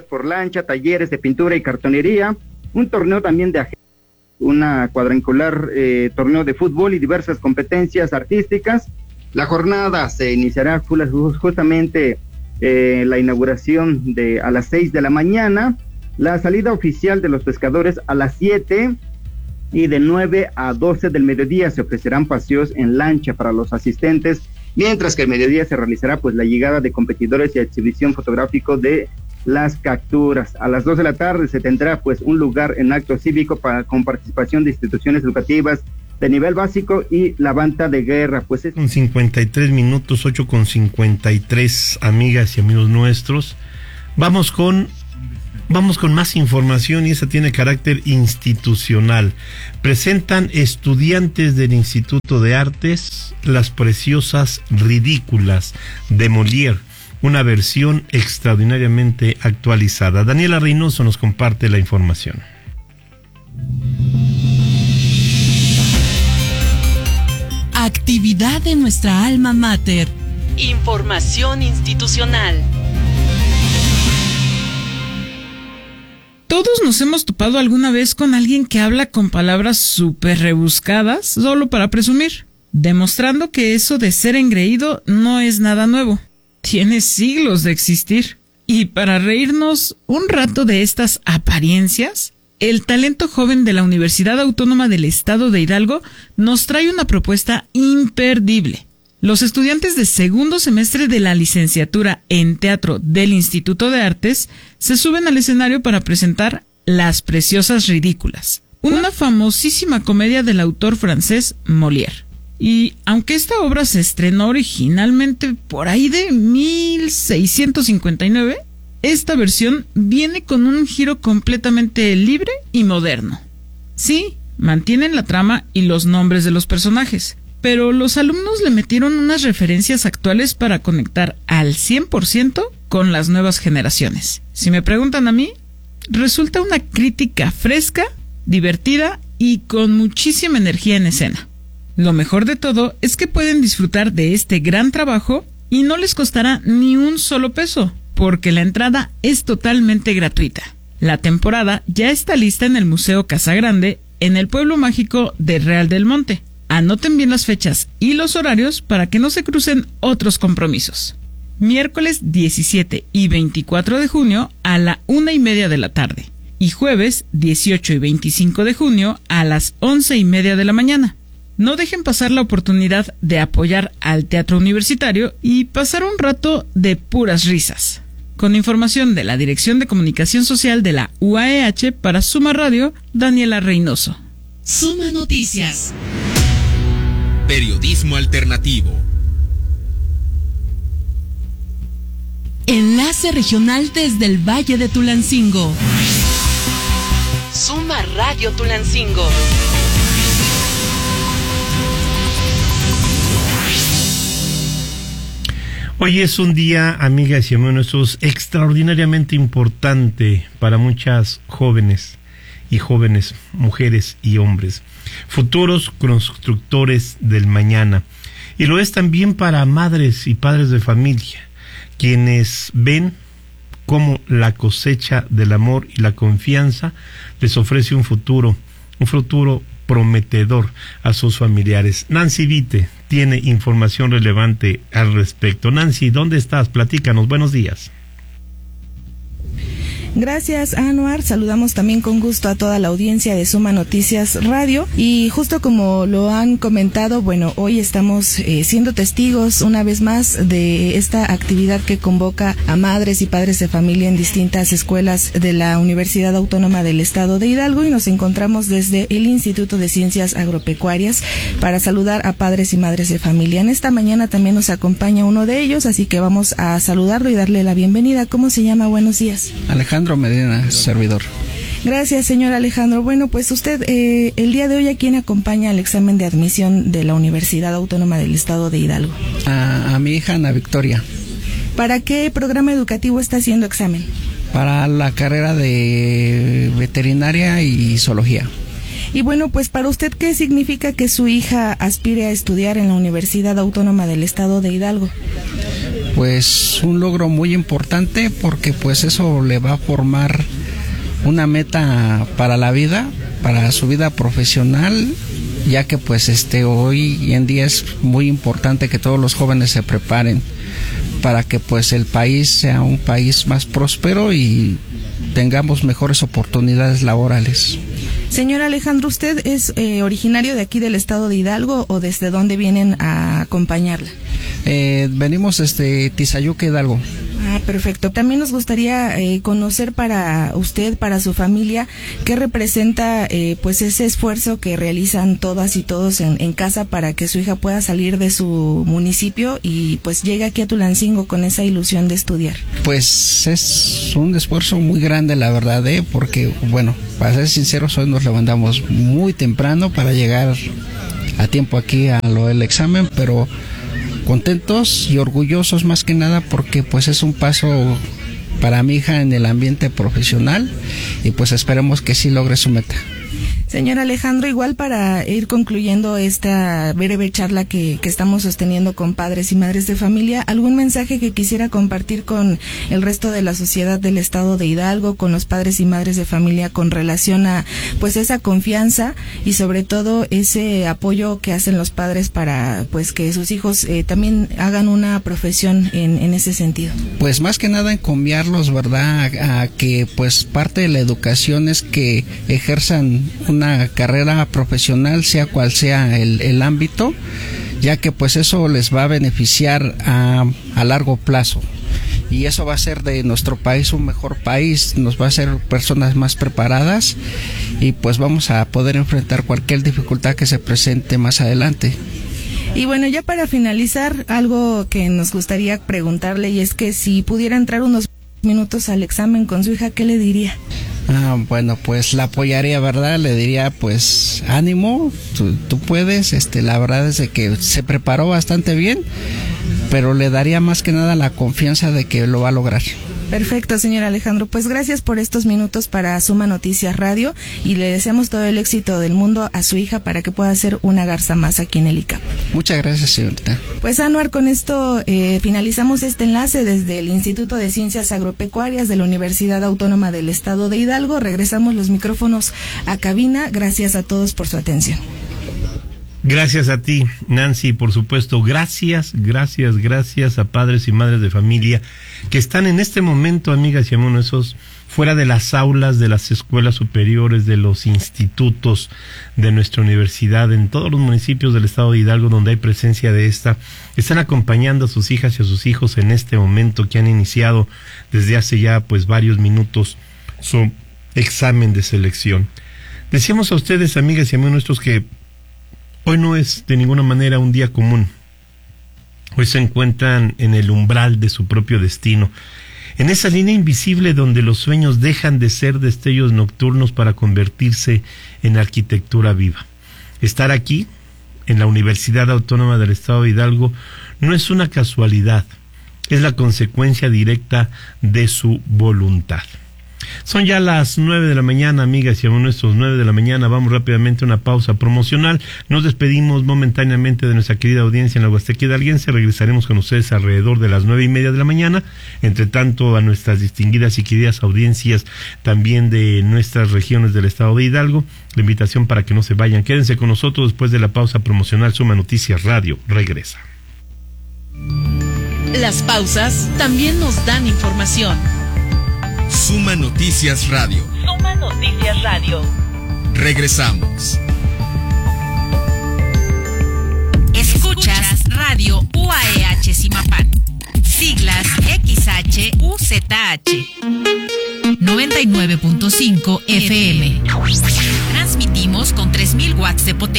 por lancha, talleres de pintura y cartonería, un torneo también de una cuadrangular torneo de fútbol y diversas competencias artísticas. La jornada se iniciará justamente la inauguración a las 6 de la mañana, la salida oficial de los pescadores a las 7 y de 9 a 12 del mediodía se ofrecerán paseos en lancha para los asistentes, mientras que al mediodía se realizará pues la llegada de competidores y exhibición fotográfico de las capturas. A las 2 de la tarde se tendrá pues un lugar en acto cívico con participación de instituciones educativas de nivel básico y la banda de guerra. Pues con 53 minutos, 8:53, amigas y amigos nuestros. Vamos con más información y esa tiene carácter institucional. Presentan estudiantes del Instituto de Artes Las Preciosas Ridículas de Molière, una versión extraordinariamente actualizada. Daniela Reynoso nos comparte la información. Actividad de nuestra alma mater. Información institucional. Todos nos hemos topado alguna vez con alguien que habla con palabras súper rebuscadas solo para presumir, demostrando que eso de ser engreído no es nada nuevo. Tiene siglos de existir. Y para reírnos un rato de estas apariencias, el talento joven de la Universidad Autónoma del Estado de Hidalgo nos trae una propuesta imperdible. Los estudiantes de segundo semestre de la licenciatura en teatro del Instituto de Artes se suben al escenario para presentar Las Preciosas Ridículas, una famosísima comedia del autor francés Molière. Y aunque esta obra se estrenó originalmente por ahí de 1659, esta versión viene con un giro completamente libre y moderno. Sí, mantienen la trama y los nombres de los personajes, pero los alumnos le metieron unas referencias actuales para conectar al 100% con las nuevas generaciones. Si me preguntan a mí, resulta una crítica fresca, divertida y con muchísima energía en escena. Lo mejor de todo es que pueden disfrutar de este gran trabajo y no les costará ni un solo peso, porque la entrada es totalmente gratuita. La temporada ya está lista en el Museo Casagrande, en el pueblo mágico de Real del Monte. Anoten bien las fechas y los horarios para que no se crucen otros compromisos. Miércoles 17 y 24 de junio a la 1:30 de la tarde y jueves 18 y 25 de junio a las 11:30 de la mañana. No dejen pasar la oportunidad de apoyar al teatro universitario y pasar un rato de puras risas. Con información de la Dirección de Comunicación Social de la UAEH para Suma Radio, Daniela Reynoso. Suma Noticias. Periodismo alternativo. Enlace regional desde el Valle de Tulancingo. Suma Radio Tulancingo. Hoy es un día, amigas y amigos nuestros, extraordinariamente importante para muchas jóvenes, mujeres y hombres, futuros constructores del mañana. Y lo es también para madres y padres de familia, quienes ven cómo la cosecha del amor y la confianza les ofrece un futuro prometedor a sus familiares. Nancy Vite tiene información relevante al respecto. Nancy, ¿dónde estás? Platícanos. Buenos días. Gracias, Anuar. Saludamos también con gusto a toda la audiencia de Suma Noticias Radio. Y justo como lo han comentado, bueno, hoy estamos siendo testigos una vez más de esta actividad que convoca a madres y padres de familia en distintas escuelas de la Universidad Autónoma del Estado de Hidalgo, y nos encontramos desde el Instituto de Ciencias Agropecuarias para saludar a padres y madres de familia. En esta mañana también nos acompaña uno de ellos, así que vamos a saludarlo y darle la bienvenida. ¿Cómo se llama? Buenos días. Alejandro Medina, servidor. Gracias, señor Alejandro. Bueno, pues usted el día de hoy, ¿a quién acompaña al examen de admisión de la Universidad Autónoma del Estado de Hidalgo? A mi hija Ana Victoria. ¿Para qué programa educativo está haciendo examen? Para la carrera de veterinaria y zoología. Y bueno, pues para usted, ¿qué significa que su hija aspire a estudiar en la Universidad Autónoma del Estado de Hidalgo? pues un logro muy importante, porque pues eso le va a formar una meta para la vida, para su vida profesional, ya que pues hoy en día es muy importante que todos los jóvenes se preparen para que pues el país sea un país más próspero y tengamos mejores oportunidades laborales. Señor Alejandro, ¿usted es originario de aquí del estado de Hidalgo o desde dónde vienen a acompañarla? Venimos desde Tizayuca, Hidalgo. Ah, perfecto. También nos gustaría conocer para usted, para su familia, qué representa pues ese esfuerzo que realizan todas y todos en casa para que su hija pueda salir de su municipio y pues llegue aquí a Tulancingo con esa ilusión de estudiar. Pues es un esfuerzo muy grande, la verdad, porque bueno, para ser sinceros, hoy nos levantamos muy temprano para llegar a tiempo aquí a lo del examen, pero contentos y orgullosos más que nada, porque pues es un paso para mi hija en el ambiente profesional y pues esperemos que sí logre su meta. Señor Alejandro, igual para ir concluyendo esta breve charla que estamos sosteniendo con padres y madres de familia, ¿algún mensaje que quisiera compartir con el resto de la sociedad del estado de Hidalgo, con los padres y madres de familia con relación a pues esa confianza y sobre todo ese apoyo que hacen los padres para pues que sus hijos también hagan una profesión en ese sentido? Pues más que nada encomiarlos, ¿verdad?, a que pues parte de la educación es que ejerzan una carrera profesional, sea cual sea el ámbito, ya que pues eso les va a beneficiar a largo plazo, y eso va a hacer de nuestro país un mejor país, nos va a hacer personas más preparadas y pues vamos a poder enfrentar cualquier dificultad que se presente más adelante. Y bueno, ya para finalizar, algo que nos gustaría preguntarle, y es que si pudiera entrar unos minutos al examen con su hija, ¿qué le diría? Bueno, pues la apoyaría, ¿verdad? Le diría, pues, ánimo, tú puedes, la verdad es de que se preparó bastante bien, pero le daría más que nada la confianza de que lo va a lograr. Perfecto, señor Alejandro. Pues gracias por estos minutos para Suma Noticias Radio y le deseamos todo el éxito del mundo a su hija para que pueda ser una garza más aquí en el ICAP. Muchas gracias, señorita. Pues Anuar, con esto finalizamos este enlace desde el Instituto de Ciencias Agropecuarias de la Universidad Autónoma del Estado de Hidalgo. Regresamos los micrófonos a cabina. Gracias a todos por su atención. Gracias a ti, Nancy, por supuesto. Gracias a padres y madres de familia que están en este momento, amigas y amigos, esos fuera de las aulas de las escuelas superiores, de los institutos de nuestra universidad, en todos los municipios del estado de Hidalgo donde hay presencia de esta, están acompañando a sus hijas y a sus hijos en este momento que han iniciado desde hace ya pues varios minutos su examen de selección. Decíamos a ustedes, amigas y amigos nuestros, que hoy no es de ninguna manera un día común. Hoy se encuentran en el umbral de su propio destino, en esa línea invisible donde los sueños dejan de ser destellos nocturnos para convertirse en arquitectura viva. Estar aquí, en la Universidad Autónoma del Estado de Hidalgo, no es una casualidad, es la consecuencia directa de su voluntad. Son ya las 9 de la mañana, amigas y amigos nuestros, 9 de la mañana. Vamos rápidamente a una pausa promocional. Nos despedimos momentáneamente de nuestra querida audiencia en la Huasteca Hidalguense. Regresaremos con ustedes alrededor de las 9:30 de la mañana. Entre tanto, a nuestras distinguidas y queridas audiencias también de nuestras regiones del estado de Hidalgo, la invitación para que no se vayan. Quédense con nosotros después de la pausa promocional. Suma Noticias Radio regresa. Las pausas también nos dan información. Suma Noticias Radio. Suma Noticias Radio. Regresamos. Escuchas Radio UAEH Zimapán. Siglas XHUZH. 99.5 FM. Transmitimos con 3000 watts de potencia.